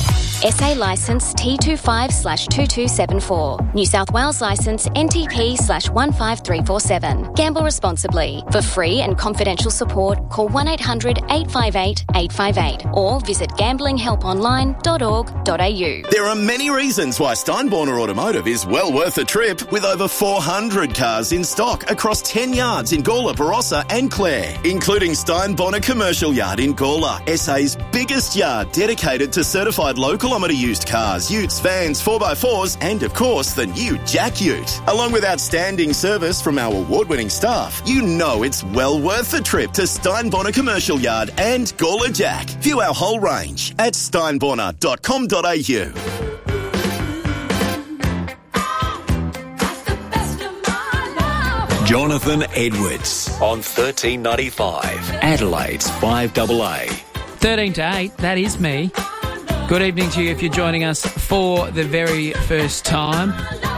S23: S A licence T twenty-five slash two two seven four. New South Wales licence N T P slash one five three four seven. Gamble responsibly. For free and confidential support, call one eight hundred eight five eight eight five eight or visit gambling help online dot org dot a u.
S24: There are many reasons why Steinborner Automotive is well worth a trip, with over four hundred cars in stock across ten yards in Gawler, Barossa and Clare, including Steinborner Commercial Yard in Gawler, S A's biggest yard dedicated to certified local kilometre used cars, utes, vans, four by fours and, of course, the new Jack Ute. Along with outstanding service from our award-winning staff, you know it's well worth the trip to Steinborner Commercial Yard and Gawler Jack. View our whole range at steinborner dot com dot a u.
S4: Jonathan Edwards on thirteen ninety-five, Adelaide's five A A.
S3: thirteen to eight, that is me. Good evening to you if you're joining us for the very first time.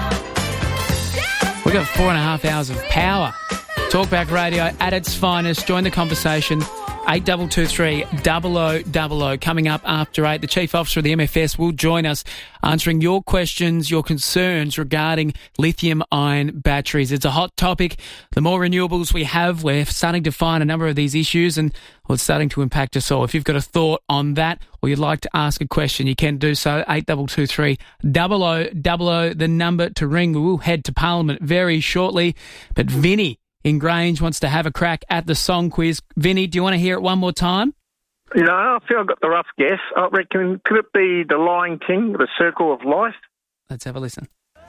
S3: We've got four and a half hours of power. Talkback Radio at its finest. Join the conversation. eight two two three, double oh double oh. Coming up after eight, the Chief Officer of the M F S will join us answering your questions, your concerns regarding lithium-ion batteries. It's a hot topic. The more renewables we have, we're starting to find a number of these issues and well, it's starting to impact us all. If you've got a thought on that or you'd like to ask a question, you can do so. eight two two three, double oh double oh, the number to ring. We will head to Parliament very shortly. But Vinny in Grange wants to have a crack at the song quiz. Vinny, do you want to hear it one more time?
S16: You know, I feel I've got the rough guess. I reckon, could it be The Lion King, The Circle of Life?
S3: Let's have a listen.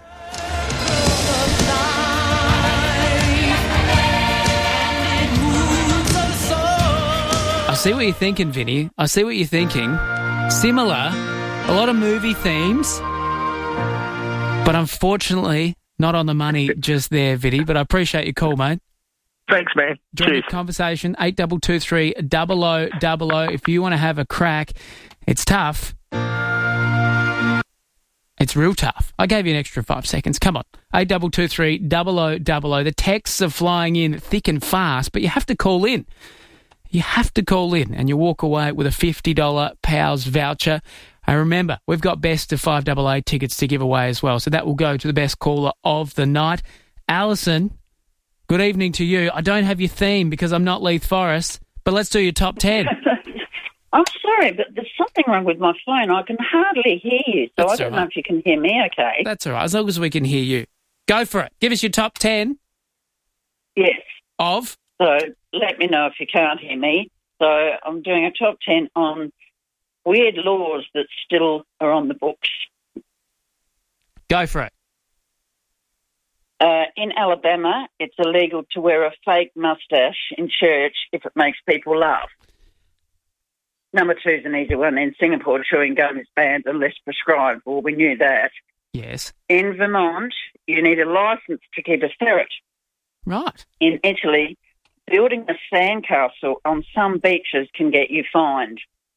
S3: I see what you're thinking, Vinny. I see what you're thinking. Similar, a lot of movie themes, but unfortunately not on the money just there, Vinny, but I appreciate your call, mate.
S16: Thanks, man.
S3: Join
S16: Cheers.
S3: the conversation, eight two two three, double oh double oh. If you want to have a crack, it's tough. It's real tough. I gave you an extra five seconds. Come on. eight two two three, double oh double oh. The texts are flying in thick and fast, but you have to call in. You have to call in and you walk away with a fifty dollars Powers voucher. And remember, we've got best of five A A tickets to give away as well, so that will go to the best caller of the night. Alison, good evening to you. I don't have your theme because I'm not Leith Forrest, but let's do your top ten.
S7: I'm sorry, but there's something wrong with my phone. I can hardly hear you, so
S3: That's
S7: I don't
S3: all
S7: know
S3: right.
S7: if you can hear me okay.
S3: That's all right, as long as we can hear you. Go for it. Give us your top ten.
S7: Yes.
S3: Of?
S7: So let me know if you can't hear me. So I'm doing a top ten on weird laws that still are on the books.
S3: Go for it.
S7: Uh, in Alabama, it's illegal to wear a fake mustache in church if it makes people laugh. Number two is an easy one. In Singapore, chewing gum is banned unless prescribed. Well, we knew that.
S3: Yes.
S7: In Vermont, you need a license to keep a ferret.
S3: Right.
S7: In Italy, building a sandcastle on some beaches can get you fined.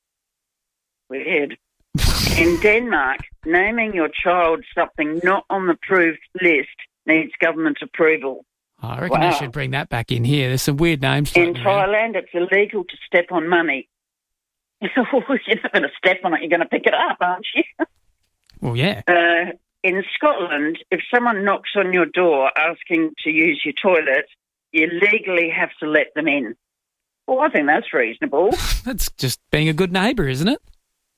S7: Weird. In Denmark, naming your child something not on the approved list needs government approval.
S3: I reckon
S7: Wow.
S3: I should bring that back in here. There's some weird names.
S7: In
S3: floating around.
S7: Thailand, it's illegal to step on money. You're not going to step on it, you're going to pick it up, aren't you?
S3: Well, yeah.
S7: Uh, in Scotland, if someone knocks on your door asking to use your toilet, you legally have to let them in. Well, I think that's reasonable.
S3: That's just being a good neighbour, isn't it?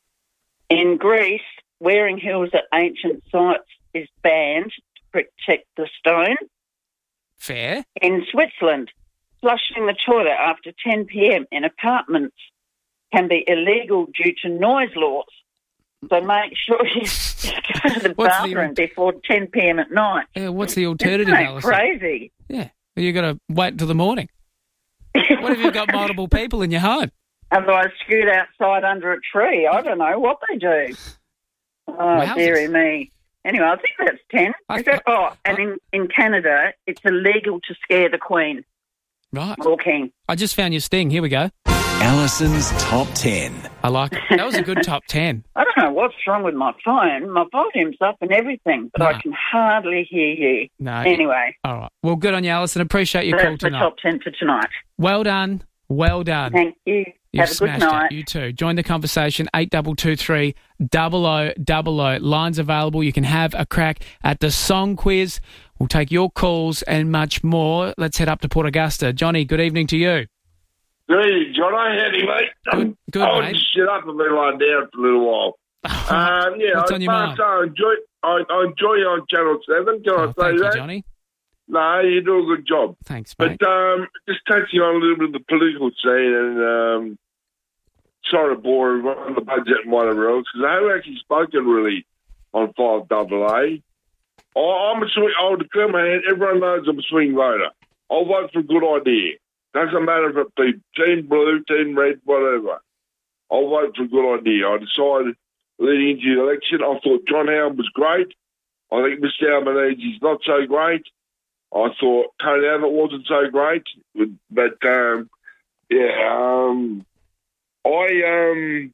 S7: In Greece, wearing heels at ancient sites is banned to protect the stone.
S3: Fair.
S7: In Switzerland, flushing the toilet after ten p.m. in apartments can be illegal due to noise laws. So make sure you go to the
S3: What's the-
S7: bathroom before ten p.m. at night.
S3: Yeah, what's the alternative,
S7: Isn't that
S3: Alison?
S7: crazy?
S3: Yeah. Well, you've got to wait until the morning. What if you've got multiple people in your home?
S7: Otherwise, scoot outside under a tree. I don't know what they do. Oh,
S3: Wowzers.
S7: dearie me. Anyway, I think that's ten. Is that, oh, and in, in Canada, it's illegal to scare the Queen.
S3: Right.
S7: Walking.
S3: I just found your sting. Here we go.
S4: Alison's Top ten.
S3: I like it. That was a good top ten.
S7: I don't know what's wrong with my phone. My volume's up and everything, but
S3: No.
S7: I can hardly hear you.
S3: No.
S7: Anyway,
S3: All right. Well, good on you, Alison. Appreciate your
S7: that's
S3: call
S7: the
S3: tonight.
S7: top ten for tonight.
S3: Well done. Well done.
S7: Thank you.
S3: You've
S7: Have a good
S3: smashed
S7: night.
S3: it. You too. Join the conversation, eight two two three, double oh double oh. Lines available. You can have a crack at the song quiz. We'll take your calls and much more. Let's head up to Port Augusta. Johnny, good evening to you.
S8: Hey, John, I had him, mate.
S3: Good, good
S8: I
S3: mate.
S8: would shut up and be lying down for a little while. um, yeah,
S3: What's
S8: I
S3: on your
S8: must
S3: mind?
S8: say I enjoy, I, I enjoy you on Channel seven. Can I say
S3: Oh, Thank you,
S8: that?
S3: Johnny.
S8: No, you do a good job.
S3: Thanks, mate.
S8: But um, just touching on a little bit of the political scene and um, sorry to bore everyone on the budget and whatever else, because I haven't actually spoken really on five double A. I, I'm a swing, I'll declare my hand. Everyone knows I'm a swing voter. I'll vote for a good idea. Doesn't matter if it be team blue, team red, whatever. I'll vote for a good idea. I decided leading into the election, I thought John Howard was great. I think Mister Albanese's not so great. I thought Tony Abbott wasn't so great. But, um, yeah, um, I um,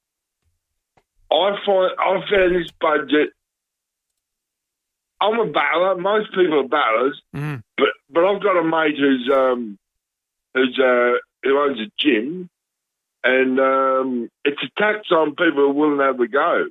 S8: I find I found this budget. I'm a battler. Most people are battlers,
S3: Mm.
S8: but but I've got a mate who's um, who's uh, who owns a gym, and um, it's a tax on people who are willing to have a go.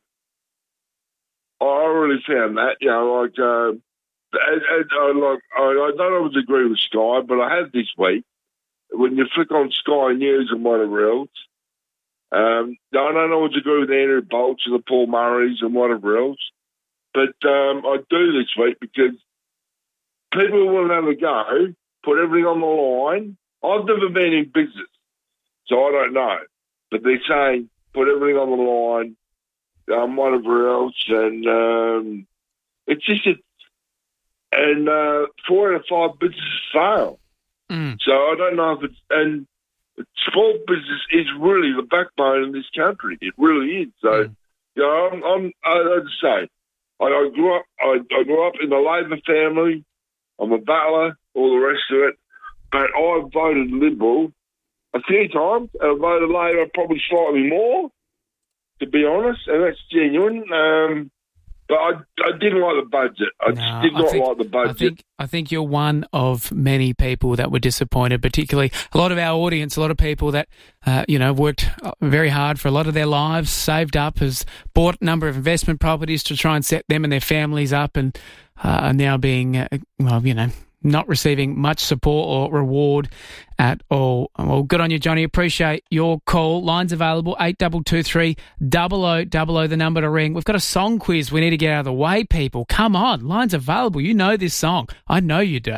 S8: I really found that, you know, like, uh, and, and, uh, like I, I don't always agree with Sky, but I have this week when you flick on Sky News and whatever else. Um, I don't always agree with Andrew Bolts and the Paul Murrays and whatever else, but um, I do this week because people who want to have a go put everything on the line. I've never been in business, so I don't know, but they're saying put everything on the line, um, whatever else, and um, it's just a, and uh, four out of five businesses fail.
S3: Mm.
S8: So I don't know if it's and small business is really the backbone of this country. It really is. So
S3: Mm.
S8: you know, I'm, I'm I just say I, I grew up I, I grew up in the Labor family. I'm a battler, all the rest of it, but I voted Liberal a few times. And I voted Labor probably slightly more, to be honest, and that's genuine. Um, but I, I didn't like the budget. I
S3: No,
S8: just did
S3: I
S8: not
S3: think-
S8: like the budget.
S3: I think I think you're one of many people that were disappointed, particularly a lot of our audience, a lot of people that, uh, you know, worked very hard for a lot of their lives, saved up, has bought a number of investment properties to try and set them and their families up, and uh, are now being, uh, well, you know, not receiving much support or reward at all. Well, good on you, Johnny. Appreciate your call. Lines available, eight two two three, double oh double oh, the number to ring. We've got a song quiz we need to get out of the way, people. Come on, lines available. You know this song. I know you do.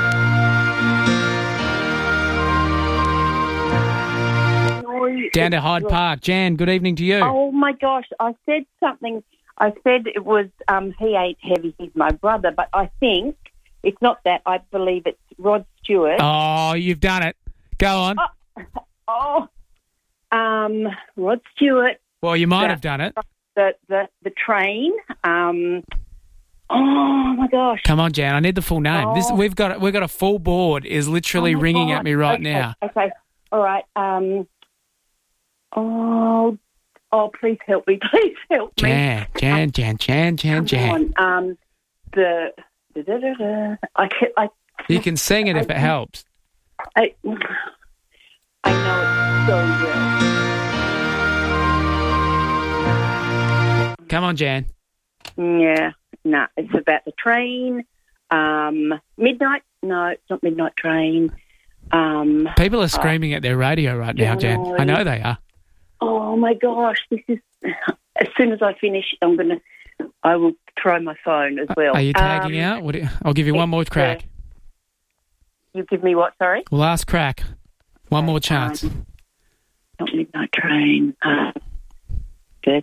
S3: Down to Hyde Park. Jan, good evening to you.
S9: Oh, my gosh. I said something. I said it was um, He Ain't Heavy, He's My Brother, but I think it's not that. I believe it's Rod Stewart.
S3: Oh, you've done it. Go on.
S9: Oh, oh um, Rod Stewart.
S3: Well, you might
S9: the,
S3: have done it.
S9: The, the, the train. Um, oh, my gosh.
S3: Come on, Jan. I need the full name.
S9: Oh.
S3: This We've got we've got a full board is literally
S9: oh
S3: ringing
S9: God.
S3: at me right
S9: okay,
S3: now.
S9: Okay. All right. Um, oh, oh, please help me. Please help me.
S3: Jan, Jan, Jan, Jan, Jan, Jan.
S9: On. Um, the, da, da, da, da. I, can, I,
S3: You can sing it if
S9: I,
S3: it helps.
S9: I, I know it so well.
S3: Come on, Jan.
S9: Yeah, no, it's about the train. Um, midnight? No, it's not Midnight Train. Um,
S3: People are screaming uh, at their radio right now, Jan. I know they are.
S9: Oh, my gosh. This is... As soon as I finish, I'm going to... I will try my phone as well.
S3: Are you tagging
S9: um,
S3: out? What do you, I'll give you one more crack.
S9: Uh, you give me what, sorry?
S3: Last crack. One more chance.
S9: Um, not Midnight Train. Uh, good.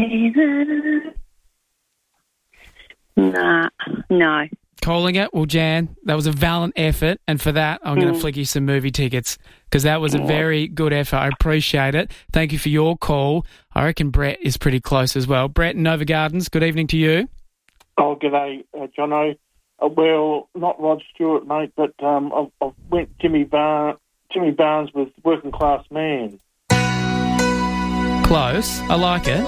S9: Nah, no.
S3: Calling it? Well, Jan, that was a valiant effort, and for that, I'm going to
S9: Mm.
S3: flick you some movie tickets because that was a very good effort. I appreciate it. Thank you for your call. I reckon Brett is pretty close as well. Brett in Nova Gardens, good evening to you.
S10: Oh, g'day, uh, Jono. Uh, well, not Rod Stewart, mate, but um, I, I went Jimmy, Bar- Jimmy Barnes with Working Class Man.
S3: Close. I like it.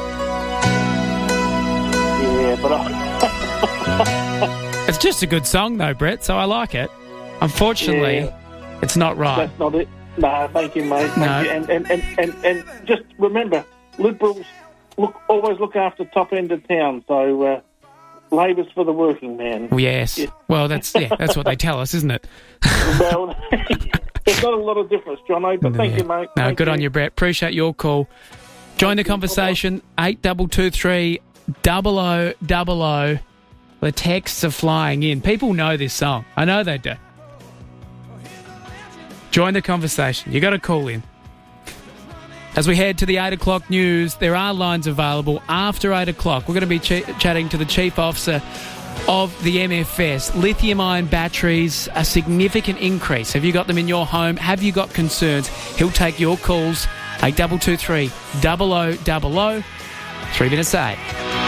S10: Yeah, but I...
S3: It's just a good song, though, Brett, so I like it. Unfortunately,
S10: Yeah.
S3: it's not right.
S10: That's not it. No, thank you, mate. Thank
S3: No.
S10: you. And, and, and, and, and just remember, Liberals look always look after top end of town, so uh, Labor's for the working man.
S3: Well, yes.
S10: Yeah.
S3: Well, that's yeah, that's what they tell us, isn't it?
S10: Well, there's not a lot of difference, Jono, but thank you, mate.
S3: No,
S10: Thank
S3: good
S10: you.
S3: on you, Brett. Appreciate your call. Join the conversation, eight two two three, double oh double oh. The texts are flying in. People know this song. I know they do. Join the conversation. You got to call in. As we head to the eight o'clock news, there are lines available after eight o'clock. We're going to be ch- chatting to the Chief Officer of the M F S. Lithium-ion batteries, a significant increase. Have you got them in your home? Have you got concerns? He'll take your calls. eight two two three, double oh double oh. Three minutes eight.